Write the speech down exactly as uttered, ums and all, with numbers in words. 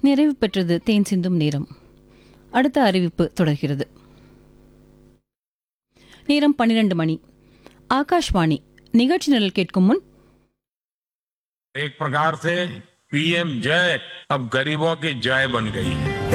நிறைவு பெற்றது தேன் சிந்தும் நேரம். அடுத்த அறிவிப்பு தொடர்கிறது. நேரம் பன்னிரண்டு மணி. ஆகாஷ்வாணி நிகழ்ச்சி நிரல் கேட்கும் முன் एक प्रकार से पीएम जय अब गरीबों की जय बन गई है.